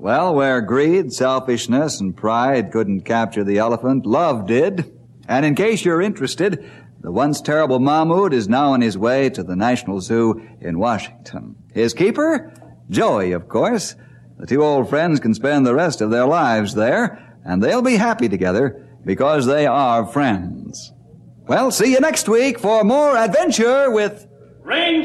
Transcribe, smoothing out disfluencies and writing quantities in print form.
Well, where greed, selfishness, and pride couldn't capture the elephant, love did. And in case you're interested, the once terrible Mahmoud is now on his way to the National Zoo in Washington. His keeper? Joey, of course. The two old friends can spend the rest of their lives there, and they'll be happy together because they are friends. Well, see you next week for more adventure with Ranger!